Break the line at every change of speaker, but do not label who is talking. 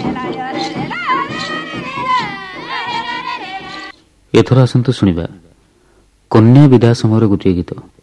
ଏଥର ଆସନ୍ତୁ ଶୁଣିବା କନ୍ୟା ବିଦା ସମୟର ଗୋଟିଏ ଗୀତ।